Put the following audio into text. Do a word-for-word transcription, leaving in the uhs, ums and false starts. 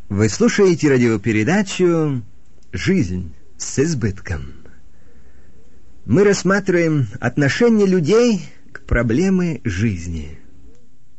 Вы слушаете радиопередачу «Жизнь с избытком». Мы рассматриваем отношение людей к проблеме жизни.